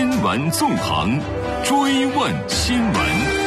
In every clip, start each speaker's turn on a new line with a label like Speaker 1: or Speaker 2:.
Speaker 1: 新闻纵横，追问新闻。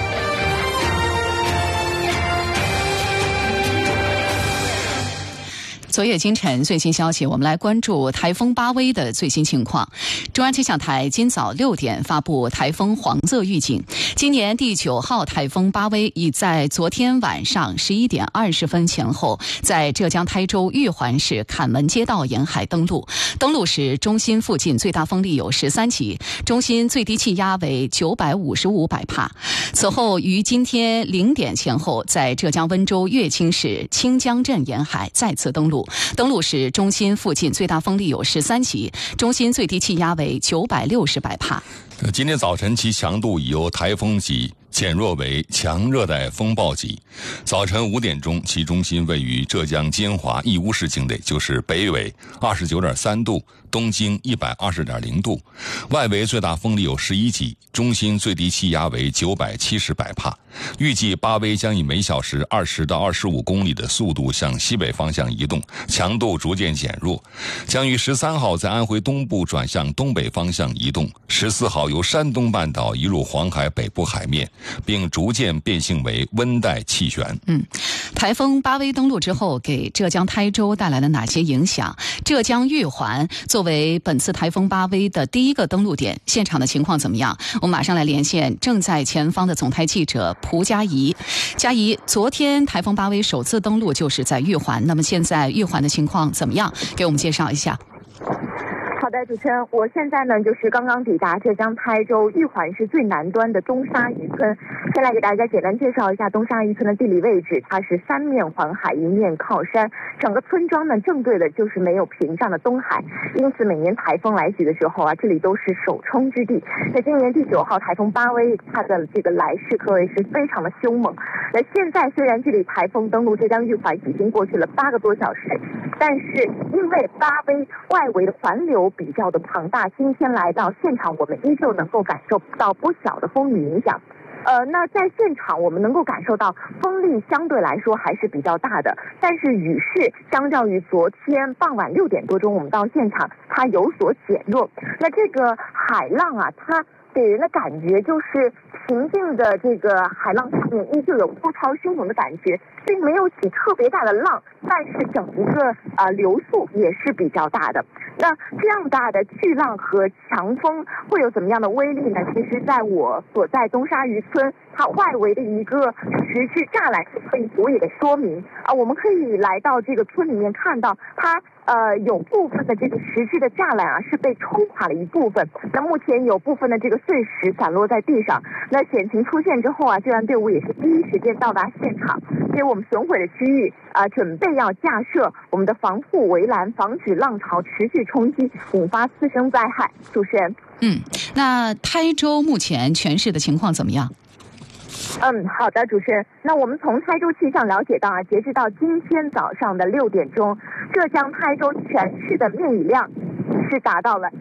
Speaker 2: 昨夜今晨最新消息，我们来关注台风巴威的最新情况。中央气象台今早6点发布台风黄色预警，今年第9号台风巴威已在昨天晚上11点20分前后，在浙江台州玉环市坎门街道沿海登陆。登陆时，中心附近最大风力有13级，中心最低气压为955百帕。此后于今天0点前后，在浙江温州乐清市清江镇沿海再次登陆。登陆时，中心附近最大风力有13级，中心最低气压为960百帕。
Speaker 3: 今天早晨其强度已由台风级减弱为强热带风暴级。早晨5点钟，其中心位于浙江金华义乌市境内，就是北纬29.3度，东经120.0度，外围最大风力有11级，中心最低气压为970百帕。预计巴威将以每小时20到25公里的速度向西北方向移动，强度逐渐减弱，将于13号在安徽东部转向东北方向移动，14号由山东半岛移入黄海北部海面，并逐渐变性为温带气旋。
Speaker 2: 台风巴威登陆之后，给浙江台州带来了哪些影响？浙江玉环作为本次台风巴威的第一个登陆点，现场的情况怎么样？我们马上来连线正在前方的总台记者蒲佳怡。佳怡，昨天台风巴威首次登陆就是在玉环，那么现在玉环的情况怎么样？给我们介绍一下。
Speaker 4: 好的，主持人，我现在呢就是刚刚抵达浙江台州玉环市最南端的东沙渔村。先来给大家简单介绍一下东沙渔村的地理位置，它是3面环海，1面靠山，整个村庄呢正对的就是没有屏障的东海，因此每年台风来袭的时候啊，这里都是首冲之地。那今年第9号台风巴威，它的这个来势可谓是非常的凶猛。那现在虽然距离台风登陆浙江玉环已经过去了8个多小时，但是因为巴威外围的环流比较的庞大，今天来到现场，我们依旧能够感受到不小的风雨影响。那在现场我们能够感受到风力相对来说还是比较大的，但是雨势相较于昨天傍晚6点多钟我们到现场，它有所减弱。那这个海浪啊，它给人的感觉就是平静的这个海浪上面依旧有波涛汹涌的感觉，并没有起特别大的浪，但是整个流速也是比较大的。那这样大的巨浪和强风会有怎么样的威力呢？其实在我所在东沙渔村，它外围的一个石质栅栏是可以足以的说明我们可以来到这个村里面看到它有部分的这个石质的栅栏啊是被冲垮了一部分，那目前有部分的这个碎石散落在地上。那险情出现之后啊，救援队伍也是第一时间到达现场，所以我们损毁的区域准备要架设我们的防护围栏，防止浪潮持续冲击，引发次生灾害。主持人，
Speaker 2: 那台州目前全市的情况怎么样？
Speaker 4: 好的，主持人。那我们从台州气象了解到截至到今天早上的6点钟，浙江台州全市的面雨量是达到了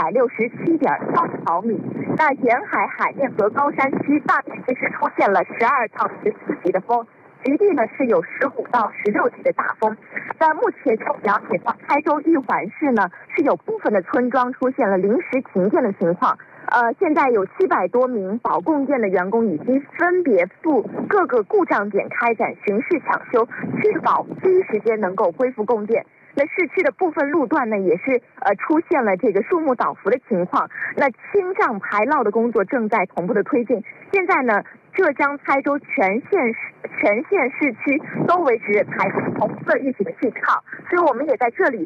Speaker 4: 167.4毫米。那沿海海面和高山区大面积是出现了12到14级的风，局地呢是有15到16级的大风。那目前就了解到台州玉环市呢是有部分的村庄出现了临时停电的情况。现在有700多名保供电的员工已经分别赴各个故障点开展巡视抢修，确保第一时间能够恢复供电。那市区的部分路段呢，也是出现了这个树木倒伏的情况。那清障排涝的工作正在同步的推进。现在呢，浙江台州全县市区都维持台风红色预警的信号，所以我们也在这里